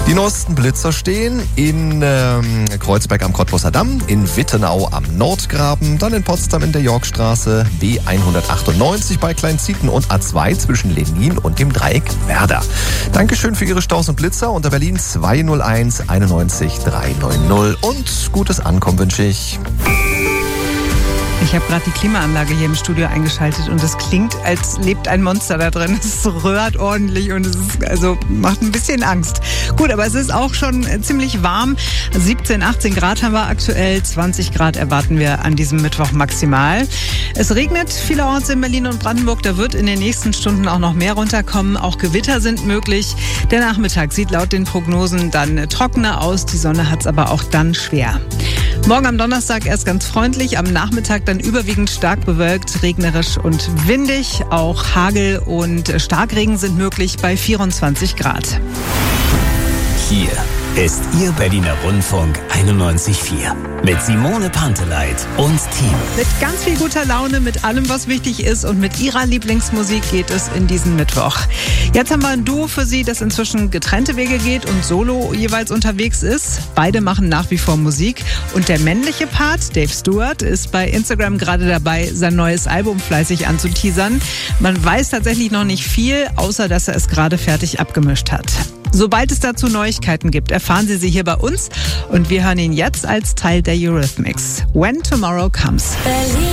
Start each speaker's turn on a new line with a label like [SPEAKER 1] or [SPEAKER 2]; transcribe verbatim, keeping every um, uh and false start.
[SPEAKER 1] Die neuesten Blitzer stehen in ähm, Kreuzberg am Cottbusser Damm, in Wittenau am Nordgraben, dann in Potsdam in der Yorkstraße, B hundertachtundneunzig bei Kleinzieten und A zwei zwischen Lenin und dem Dreieck Werder. Dankeschön für Ihre Staus und Blitzer unter Berlin zwei null eins einundneunzig dreihundertneunzig und gutes Ankommen wünsche ich.
[SPEAKER 2] Ich habe gerade die Klimaanlage hier im Studio eingeschaltet und es klingt, als lebt ein Monster da drin. Es röhrt ordentlich und es ist, also macht ein bisschen Angst. Gut, aber es ist auch schon ziemlich warm. siebzehn, achtzehn Grad haben wir aktuell, zwanzig Grad erwarten wir an diesem Mittwoch maximal. Es regnet vielerorts in Berlin und Brandenburg. Da wird in den nächsten Stunden auch noch mehr runterkommen. Auch Gewitter sind möglich. Der Nachmittag sieht laut den Prognosen dann trockener aus. Die Sonne hat es aber auch dann schwer. Morgen am Donnerstag erst ganz freundlich, am Nachmittag dann überwiegend stark bewölkt, regnerisch und windig. Auch Hagel und Starkregen sind möglich bei vierundzwanzig Grad.
[SPEAKER 3] Hier ist Ihr Berliner Rundfunk einundneunzig Komma vier mit Simone Panteleit und Team.
[SPEAKER 2] Mit ganz viel guter Laune, mit allem, was wichtig ist und mit Ihrer Lieblingsmusik geht es in diesen Mittwoch. Jetzt haben wir ein Duo für Sie, das inzwischen getrennte Wege geht und solo jeweils unterwegs ist. Beide machen nach wie vor Musik und der männliche Part, Dave Stewart, ist bei Instagram gerade dabei, sein neues Album fleißig anzuteasern. Man weiß tatsächlich noch nicht viel, außer dass er es gerade fertig abgemischt hat. Sobald es dazu Neuigkeiten gibt, erfahren Sie sie hier bei uns und wir hören ihn jetzt als Teil der Eurythmics. When Tomorrow Comes.